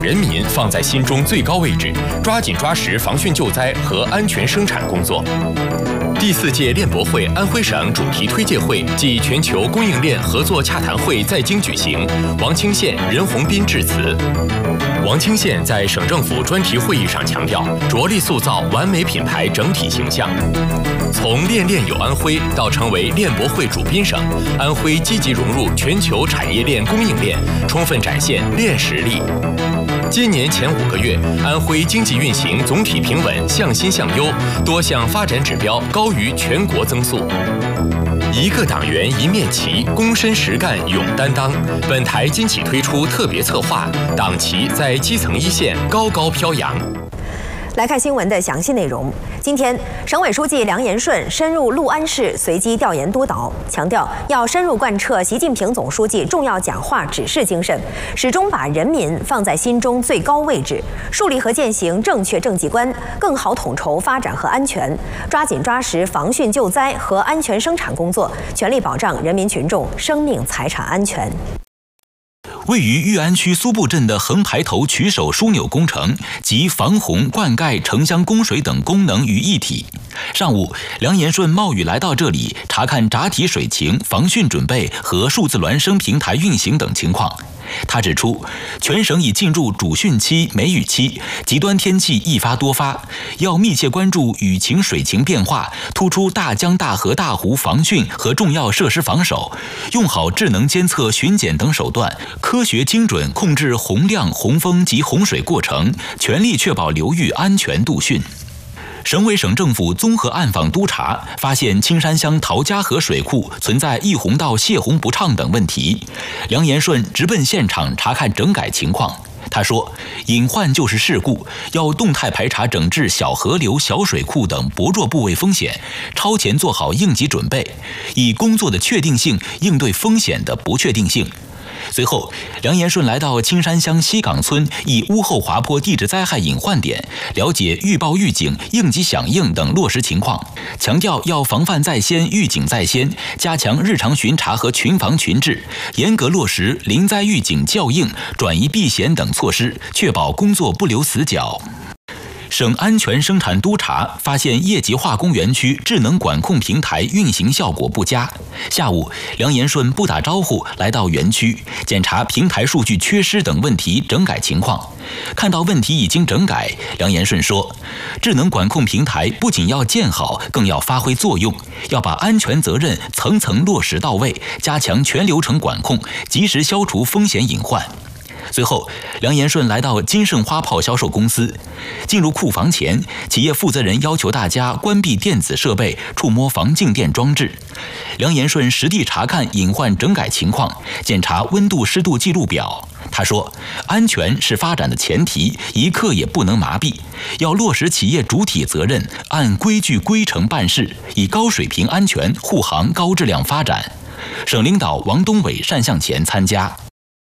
人民放在心中最高位置，抓紧抓实防汛救灾和安全生产工作。第4届链博会安徽省主题推介会暨全球供应链合作洽谈会在京举行，王清县、任洪斌致辞。王清县在省政府专题会议上强调，着力塑造完美品牌整体形象。从链有安徽到成为链博会主宾省，安徽积极融入全球产业链供应链，充分展现链实力。今年前5个月，安徽经济运行总体平稳，向新向优，多项发展指标高于全国增速。一个党员一面旗，躬身实干勇担当。本台今起推出特别策划，党旗在基层一线高高飘扬。 来看新闻的详细内容。今天，省委书记梁延顺深入六安市随机调研督导，强调要深入贯彻习近平总书记重要讲话指示精神，始终把人民放在心中最高位置，树立和践行正确政绩观，更好统筹发展和安全，抓紧抓实防汛救灾和安全生产工作，全力保障人民群众生命财产安全。 位于裕安区苏埠镇的横排头取手枢纽工程集防洪、灌溉、城乡供水等功能于一体。上午，梁延顺冒雨来到这里，查看闸体水情、防汛准备和数字孪生平台运行等情况。他指出，全省已进入主汛期、梅雨期，极端天气一发多发，要密切关注雨情水情变化，突出大江大河大湖防汛和重要设施防守，用好智能监测巡检等手段，科学精准控制洪量、洪峰及洪水过程，全力确保流域安全度汛。省委省政府综合暗访督查，发现青山乡陶家河水库存在溢洪道泄洪不畅等问题。梁延顺直奔现场查看整改情况。他说，隐患就是事故，要动态排查整治小河流、小水库等薄弱部位风险，超前做好应急准备，以工作的确定性应对风险的不确定性。随后，梁延顺来到青山乡西岗村一屋后滑坡地质灾害隐患点，了解预报预警、应急响应等落实情况，强调要防范在先、预警在先，加强日常巡查和群防群治，严格落实临灾预警校应、转移避险等措施，确保工作不留死角。省安全生产督查发现业绩化工园区智能管控平台运行效果不佳。下午，梁延顺不打招呼来到园区，检查平台数据缺失等问题整改情况。看到问题已经整改，梁延顺说，智能管控平台不仅要建好，更要发挥作用，要把安全责任层层落实到位，加强全流程管控，及时消除风险隐患。随后，梁延顺来到金盛花炮销售公司，进入库房前，企业负责人要求大家关闭电子设备，触摸防静电装置。梁延顺实地查看隐患整改情况，检查温度湿度记录表。他说，安全是发展的前提，一刻也不能麻痹，要落实企业主体责任，按规矩规程办事，以高水平安全护航高质量发展。省领导王东伟善向前参加。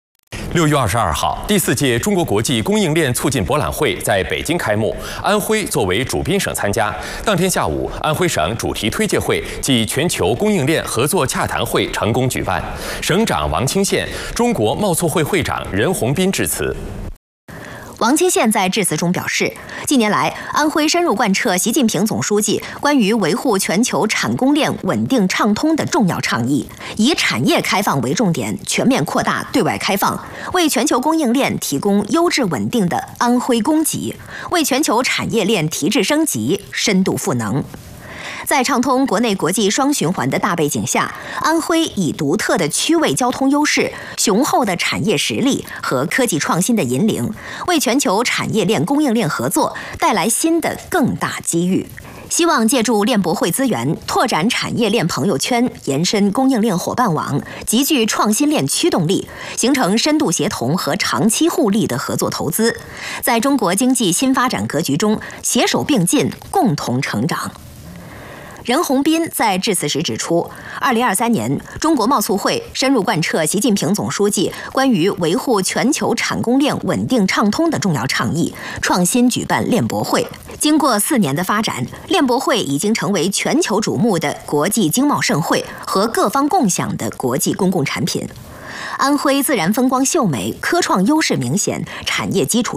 6月22号，第4届中国国际供应链促进博览会在北京开幕，安徽作为主宾省参加。当天下午，安徽省主题推介会暨全球供应链合作洽谈会成功举办。省长王清县、中国贸促会会长任洪斌致辞。 王清县在致辞中表示，近年来，安徽深入贯彻习近平总书记关于维护全球产供链稳定畅通的重要倡议，以产业开放为重点，全面扩大对外开放，为全球供应链提供优质稳定的安徽供给，为全球产业链提质升级深度赋能。在畅通国内国际双循环的大背景下，安徽以独特的区位交通优势、雄厚的产业实力和科技创新的引领，为全球产业链供应链合作带来新的更大机遇。希望借助链博会资源，拓展产业链朋友圈，延伸供应链伙伴网，集聚创新链驱动力，形成深度协同和长期互利的合作投资，在中国经济新发展格局中携手并进，共同成长。任洪斌在致辞时指出，2023年中国贸促会深入贯彻习近平总书记关于维护全球产供链稳定畅通的重要倡议，创新举办链博会。经过4年的发展，链博会已经成为全球瞩目的国际经贸盛会和各方共享的国际公共产品。 安徽自然风光秀美，科创优势明显，产业基础